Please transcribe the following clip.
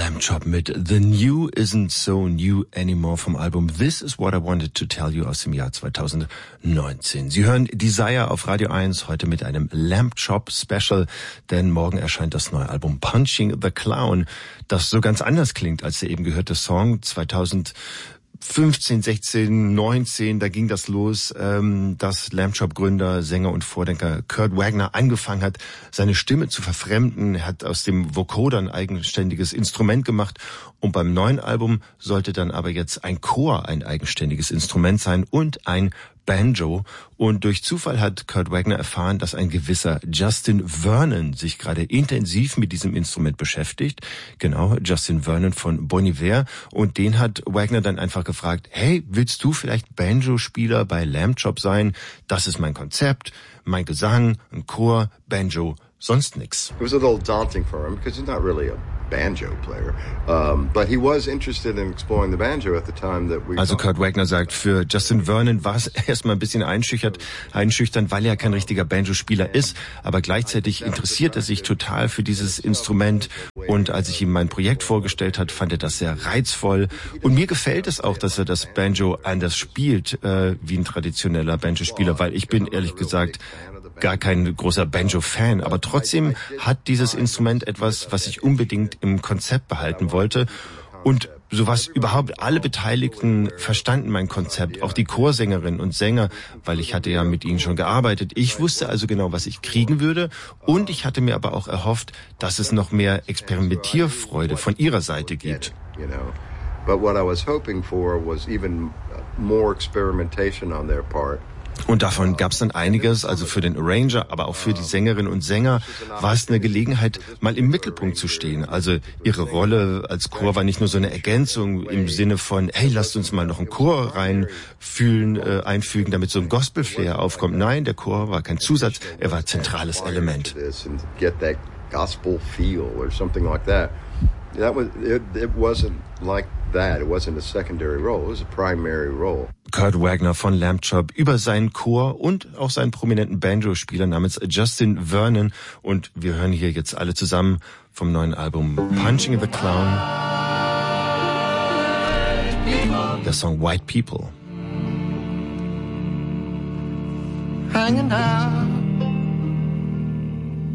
Lamb Chop mit The New Isn't So New Anymore vom Album This Is What I Wanted to Tell You aus dem Jahr 2019. Sie hören Desire auf Radio 1 heute mit einem Lamb Chop Special, denn morgen erscheint das neue Album Punching the Clown, das so ganz anders klingt als der eben gehörte Song 2015, 16, 19, da ging das los, dass Lamb Chop Gründer, Sänger und Vordenker Kurt Wagner angefangen hat, seine Stimme zu verfremden. Er hat aus dem Vocoder ein eigenständiges Instrument gemacht und beim neuen Album sollte dann aber jetzt ein Chor ein eigenständiges Instrument sein und ein Banjo. Und durch Zufall hat Kurt Wagner erfahren, dass ein gewisser Justin Vernon sich gerade intensiv mit diesem Instrument beschäftigt. Genau, Justin Vernon von Bon Iver. Und den hat Wagner dann einfach gefragt, hey, willst du vielleicht Banjo-Spieler bei Lamb Chop sein? Das ist mein Konzept, mein Gesang, ein Chor, Banjo, sonst nix. It was a little daunting for him because he's not really a banjo player, but he was interested in exploring the banjo at the time that we. Also Kurt Wagner sagt, für Justin Vernon war es erstmal ein bisschen einschüchternd, weil er kein richtiger Banjo-Spieler ist, aber gleichzeitig interessiert er sich total für dieses Instrument und als ich ihm mein Projekt vorgestellt hat, fand er das sehr reizvoll und mir gefällt es auch, dass er das Banjo anders spielt wie ein traditioneller Banjo-Spieler, weil ich bin ehrlich gesagt gar kein großer Banjo-Fan, aber trotzdem hat dieses Instrument etwas, was ich unbedingt im Konzept behalten wollte. Und so was überhaupt alle Beteiligten verstanden mein Konzept, auch die Chorsängerinnen und Sänger, weil ich hatte ja mit ihnen schon gearbeitet. Ich wusste also genau, was ich kriegen würde und ich hatte mir aber auch erhofft, dass es noch mehr Experimentierfreude von ihrer Seite gibt. But what I was hoping for was even more experimentation on their part. Und davon gab es dann einiges, also für den Arranger, aber auch für die Sängerinnen und Sänger war es eine Gelegenheit, mal im Mittelpunkt zu stehen. Also ihre Rolle als Chor war nicht nur so eine Ergänzung im Sinne von, hey, lasst uns mal noch einen Chor einfügen, damit so ein Gospel-Flair aufkommt. Nein, der Chor war kein Zusatz, er war zentrales Element. Gospel feel or something like that. It wasn't like that. It wasn't a secondary role. It was a primary role. Kurt Wagner von Lamb Chop über seinen Chor und auch seinen prominenten Banjo-Spieler namens Justin Vernon. Und wir hören hier jetzt alle zusammen vom neuen Album Punching the Clown der Song White People. Hanging out